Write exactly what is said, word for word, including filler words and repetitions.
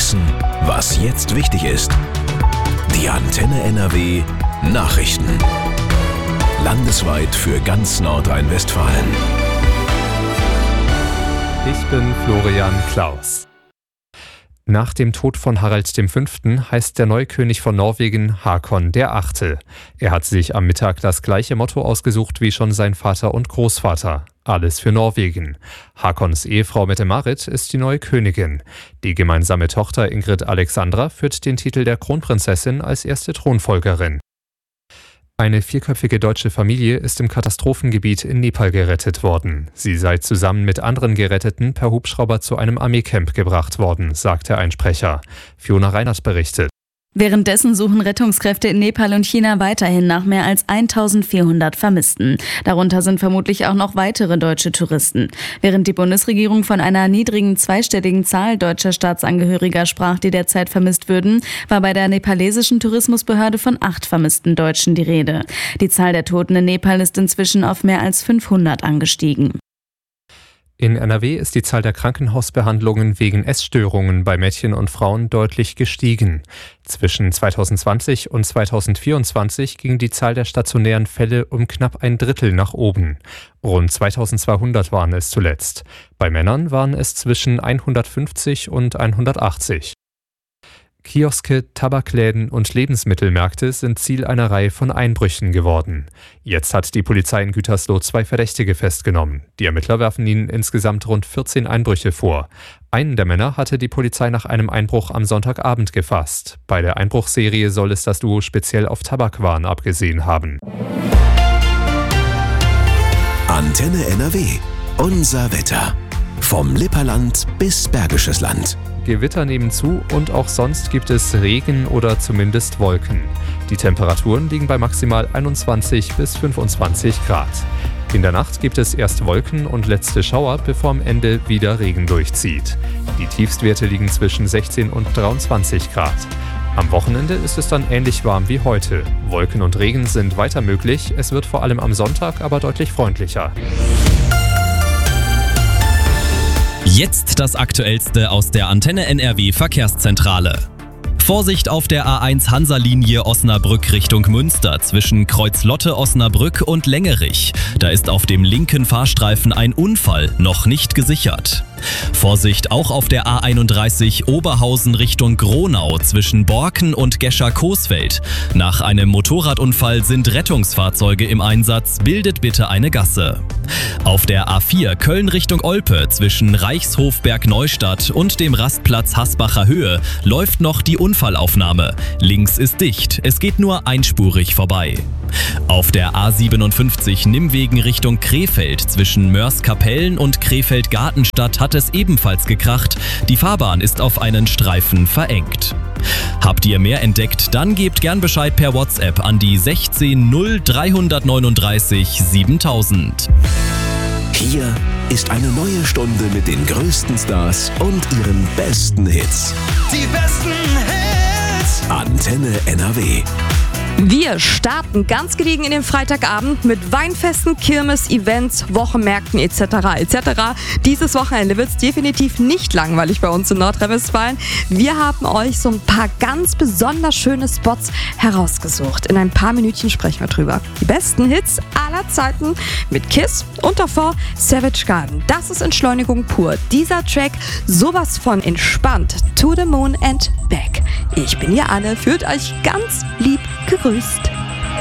Wissen, was jetzt wichtig ist. Die Antenne N R W Nachrichten. Landesweit für ganz Nordrhein-Westfalen. Ich bin Florian Klaus. Nach dem Tod von Harald der Fünfte heißt der neue König von Norwegen Håkon der Achte. Er hat sich am Mittag das gleiche Motto ausgesucht wie schon sein Vater und Großvater. Alles für Norwegen. Håkons Ehefrau Mette-Marit ist die neue Königin. Die gemeinsame Tochter Ingrid Alexandra führt den Titel der Kronprinzessin als erste Thronfolgerin. Eine vierköpfige deutsche Familie ist im Katastrophengebiet in Nepal gerettet worden. Sie sei zusammen mit anderen Geretteten per Hubschrauber zu einem Armeecamp gebracht worden, sagte ein Sprecher. Fiona Reinert berichtet. Währenddessen suchen Rettungskräfte in Nepal und China weiterhin nach mehr als eintausendvierhundert Vermissten. Darunter sind vermutlich auch noch weitere deutsche Touristen. Während die Bundesregierung von einer niedrigen zweistelligen Zahl deutscher Staatsangehöriger sprach, die derzeit vermisst würden, war bei der nepalesischen Tourismusbehörde von acht vermissten Deutschen die Rede. Die Zahl der Toten in Nepal ist inzwischen auf mehr als fünfhundert angestiegen. In N R W ist die Zahl der Krankenhausbehandlungen wegen Essstörungen bei Mädchen und Frauen deutlich gestiegen. Zwischen zweitausendzwanzig und zweitausendvierundzwanzig ging die Zahl der stationären Fälle um knapp ein Drittel nach oben. Rund zweitausendzweihundert waren es zuletzt. Bei Männern waren es zwischen hundertfünfzig und hundertachtzig. Kioske, Tabakläden und Lebensmittelmärkte sind Ziel einer Reihe von Einbrüchen geworden. Jetzt hat die Polizei in Gütersloh zwei Verdächtige festgenommen. Die Ermittler werfen ihnen insgesamt rund vierzehn Einbrüche vor. Einen der Männer hatte die Polizei nach einem Einbruch am Sonntagabend gefasst. Bei der Einbruchserie soll es das Duo speziell auf Tabakwaren abgesehen haben. Antenne N R W. Unser Wetter. Vom Lipperland bis Bergisches Land. Gewitter nehmen zu und auch sonst gibt es Regen oder zumindest Wolken. Die Temperaturen liegen bei maximal einundzwanzig bis fünfundzwanzig Grad. In der Nacht gibt es erst Wolken und letzte Schauer, bevor am Ende wieder Regen durchzieht. Die Tiefstwerte liegen zwischen sechzehn und dreiundzwanzig Grad. Am Wochenende ist es dann ähnlich warm wie heute. Wolken und Regen sind weiter möglich, es wird vor allem am Sonntag aber deutlich freundlicher. Jetzt das Aktuellste aus der Antenne N R W Verkehrszentrale. Vorsicht auf der A eins Hansa-Linie Osnabrück Richtung Münster zwischen Kreuzlotte, Osnabrück und Längerich. Da ist auf dem linken Fahrstreifen ein Unfall noch nicht gesichert. Vorsicht auch auf der A einunddreißig Oberhausen Richtung Gronau zwischen Borken und Gescher-Coesfeld. Nach einem Motorradunfall sind Rettungsfahrzeuge im Einsatz, bildet bitte eine Gasse. Auf der A vier Köln Richtung Olpe zwischen Reichshofberg-Neustadt und dem Rastplatz Hasbacher Höhe läuft noch die Unfallaufnahme. Links ist dicht, es geht nur einspurig vorbei. Auf der A siebenundfünfzig Nimwegen Richtung Krefeld zwischen Mörs-Kapellen und Krefeld-Gartenstadt hat es ebenfalls gekracht. Die Fahrbahn ist auf einen Streifen verengt. Habt ihr mehr entdeckt, dann gebt gern Bescheid per WhatsApp an die sechzehn null dreihundertneununddreißig siebentausend. Hier ist eine neue Stunde mit den größten Stars und ihren besten Hits. Die besten Hits. Antenne N R W. Wir starten ganz gediegen in den Freitagabend mit Weinfesten, Kirmes, Events, Wochenmärkten et cetera et cetera. Dieses Wochenende wird es definitiv nicht langweilig bei uns in Nordrhein-Westfalen. Wir haben euch so ein paar ganz besonders schöne Spots herausgesucht. In ein paar Minütchen sprechen wir drüber. Die besten Hits aller Zeiten mit Kiss und davor Savage Garden. Das ist Entschleunigung pur. Dieser Track sowas von entspannt. To the Moon and Back. Ich bin hier Anne, führt euch ganz lieb gegrüßt.